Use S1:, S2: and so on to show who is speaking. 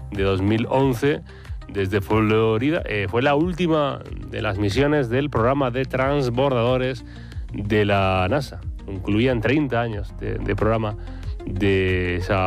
S1: de 2011 desde Florida. Fue la última de las misiones del programa de transbordadores de la NASA. Incluían 30 años de programa de esa